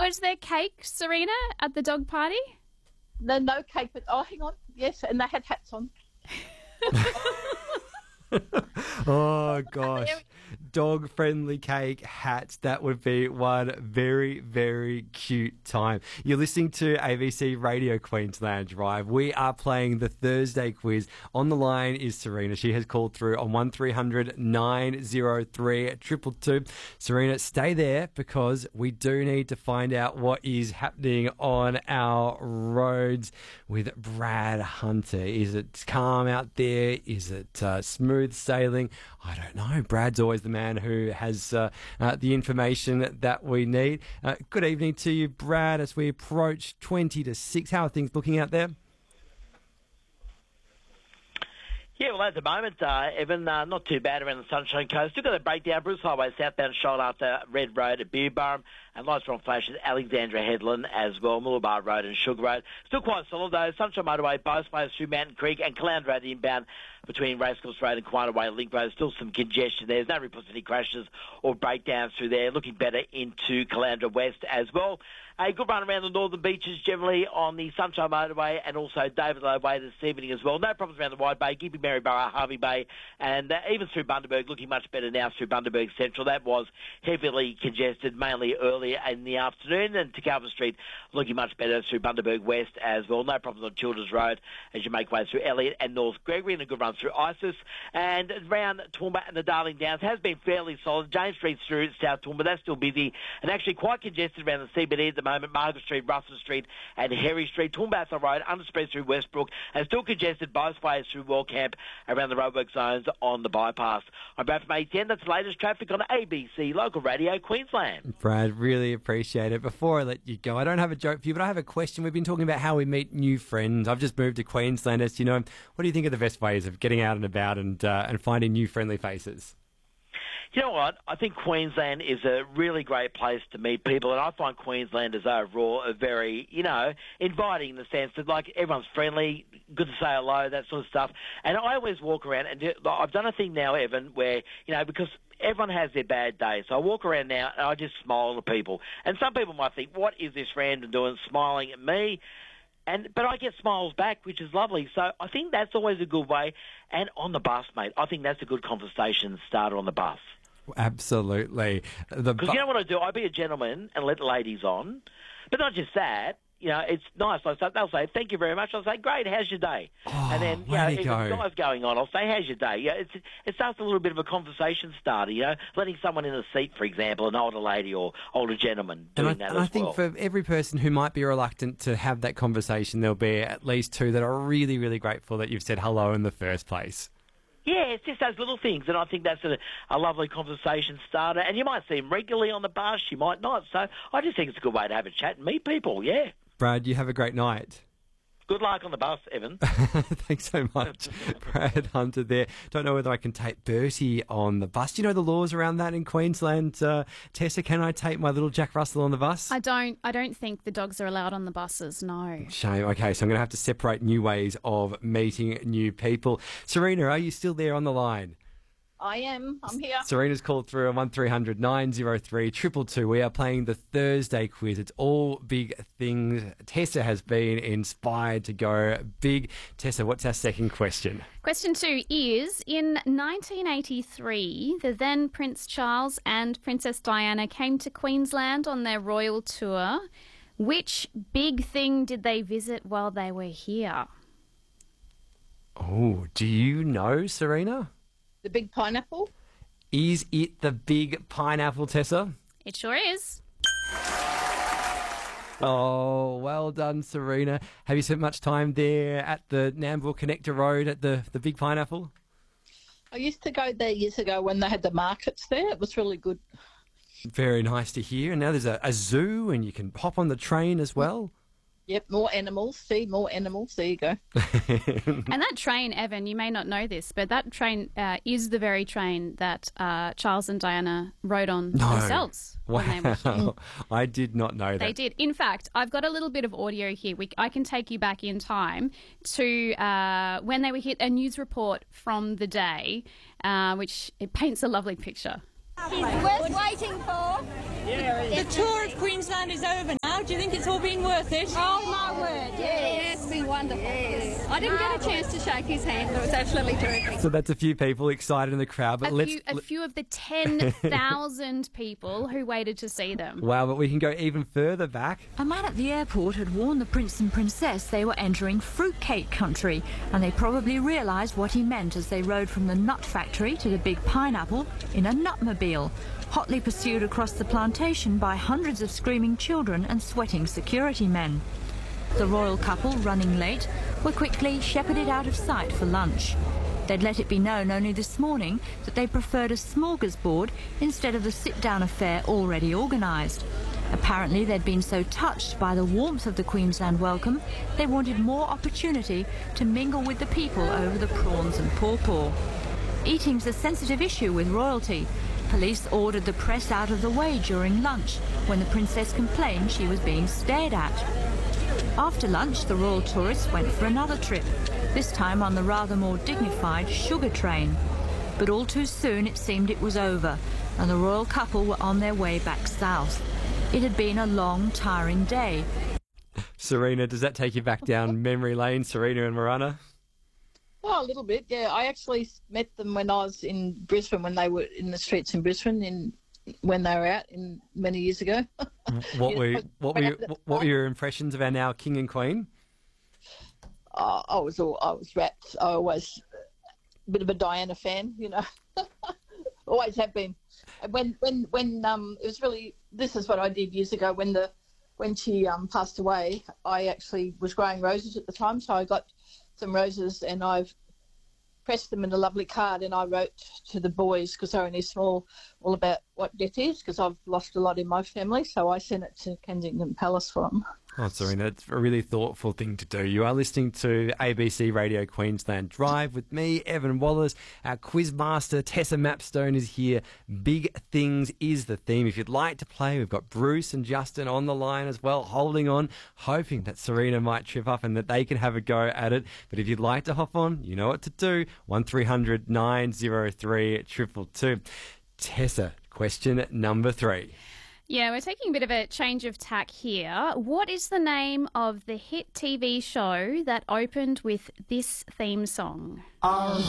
Was there cake, Serena, at the dog party? No cake, but hang on. Yes, and they had hats on. Oh, gosh. Dog-friendly cake, hats. That would be one very, very cute time. You're listening to ABC Radio Queensland Drive. We are playing the Thursday quiz. On the line is Serena. She has called through on 1300 903 222. Serena, stay there because we do need to find out what is happening on our roads with Brad Hunter. Is it calm out there? Is it smooth sailing? I don't know. Brad's always the man who has the information that we need. Good evening to you, Brad, as we approach 20 to 6. How are things looking out there? Yeah, well, at the moment, Evan, not too bad around the Sunshine Coast. Still got a breakdown. Bruce Highway southbound shoulder after Red Road at Beerburrum, and lights are on flash at Alexandra Headland as well, Mooloolaba Road and Sugar Road. Still quite solid, though. Sunshine Motorway, both ways through Mountain Creek, and Caloundra Road inbound between Racecourse Road and Quina Way Link Road. Still some congestion there. There's no reports of any crashes or breakdowns through there. Looking better into Caloundra West as well. A good run around the northern beaches generally on the Sunshine Motorway and also David Low Way this evening as well. No problems around the Wide Bay, Gympie Maryborough, Harvey Bay, and even through Bundaberg, looking much better now through Bundaberg Central. That was heavily congested, mainly earlier in the afternoon, and Tarkalvan Street looking much better through Bundaberg West as well. No problems on Childers Road as you make way through Elliott and North Gregory, and a good run through Isis. And around Toowoomba and the Darling Downs has been fairly solid. James Street through South Toowoomba, that's still busy, and actually quite congested around the CBD at the moment. Margaret Street, Russell Street and Harry Street. Toowoomba Road, underspread through Westbrook, and still congested both ways through Wellcamp around the roadwork zones on the bypass. I'm Brad from A10. That's the latest traffic on ABC Local Radio Queensland. Brad, really appreciate it. Before I let you go, I don't have a joke for you, but I have a question. We've been talking about how we meet new friends. I've just moved to Queensland, as you know. What do you think are the best ways of getting out and about and finding new friendly faces? You know what? I think Queensland is a really great place to meet people, and I find Queenslanders overall are very, inviting in the sense that, like, everyone's friendly, good to say hello, that sort of stuff. And I always walk around, and I've done a thing now, Evan, where, because everyone has their bad days. So I walk around now, and I just smile at people. And some people might think, what is this random doing, smiling at me? But I get smiles back, which is lovely. So I think that's always a good way. And on the bus, mate, I think that's a good conversation starter on the bus. Absolutely. Because you know what I do? I be a gentleman and let the ladies on. But not just that. It's nice. They'll say, thank you very much. I'll say, great, how's your day? Oh, and then, if there's guys going on, I'll say, how's your day? It starts a little bit of a conversation starter, letting someone in a seat, for example, an older lady or older gentleman doing that as well. I think for every person who might be reluctant to have that conversation, there'll be at least two that are really, really grateful that you've said hello in the first place. Yeah, it's just those little things, and I think that's a lovely conversation starter. And you might see them regularly on the bus, you might not. So I just think it's a good way to have a chat and meet people, yeah. Brad, you have a great night. Good luck on the bus, Evan. Thanks so much, Brad Hunter there. Don't know whether I can take Bertie on the bus. Do you know the laws around that in Queensland? Tessa, can I take my little Jack Russell on the bus? I don't think the dogs are allowed on the buses, no. Shame. Okay, so I'm going to have to separate new ways of meeting new people. Serena, are you still there on the line? I am. I'm here. Serena's called through on 1300 903 222. We are playing the Thursday quiz. It's all big things. Tessa has been inspired to go big. Tessa, what's our second question? Question 2 is, in 1983, the then Prince Charles and Princess Diana came to Queensland on their royal tour. Which big thing did they visit while they were here? Oh, do you know, Serena? The big pineapple? Is it the big pineapple, Tessa? It sure is. Oh, well done, Serena. Have you spent much time there at the Nambour Connector Road at the big pineapple? I used to go there years ago when they had the markets there. It was really good. Very nice to hear. And now there's a zoo and you can hop on the train as well. Yep, more animals. See, more animals. There you go. And that train, Evan, you may not know this, but that train is the very train that Charles and Diana rode on themselves. Wow. When they were here. I did not know that. They did. In fact, I've got a little bit of audio here. I can take you back in time to when they were here, a news report from the day, which it paints a lovely picture. He's worth waiting for. The tour of Queensland is over now. Do you think it's all been worth it? Oh, my word, yes. It's been wonderful. Yes. I didn't get a chance to shake his hand, but it was absolutely terrific. So that's a few people excited in the crowd. But A few of the 10,000 people who waited to see them. Wow, but we can go even further back. A man at the airport had warned the Prince and Princess they were entering fruitcake country, and they probably realised what he meant as they rode from the nut factory to the big pineapple in a nutmobile, hotly pursued across the plantation by hundreds of screaming children and sweating security men. The royal couple, running late, were quickly shepherded out of sight for lunch. They'd let it be known only this morning that they preferred a smorgasbord instead of the sit-down affair already organised. Apparently they'd been so touched by the warmth of the Queensland welcome, they wanted more opportunity to mingle with the people over the prawns and pawpaw. Eating's a sensitive issue with royalty. Police ordered the press out of the way during lunch when the princess complained she was being stared at. After lunch, the royal tourists went for another trip, this time on the rather more dignified sugar train. But all too soon it seemed it was over, and the royal couple were on their way back south. It had been a long, tiring day. Serena, does that take you back down memory lane, Serena and Marana? Well, a little bit, yeah. I actually met them when I was in Brisbane, when they were in the streets in Brisbane, when they were out many years ago. What were your impressions of our now King and Queen? I was rapt. I was a bit of a Diana fan, you know. Always have been. When it was really, this is what I did years ago when she passed away. I actually was growing roses at the time, so I got some roses and I've pressed them in a lovely card, and I wrote to the boys, because they're only small, all about what death is, because I've lost a lot in my family, so I sent it to Kensington Palace for them. Oh, Serena, it's a really thoughtful thing to do. You are listening to ABC Radio Queensland Drive with me, Evan Wallace. Our quizmaster, Tessa Mapstone, is here. Big Things is the theme. If you'd like to play, we've got Bruce and Justin on the line as well, holding on, hoping that Serena might trip up and that they can have a go at it. But if you'd like to hop on, you know what to do. 1300 903 222. Tessa, question number 3. Yeah, we're taking a bit of a change of tack here. What is the name of the hit TV show that opened with this theme song?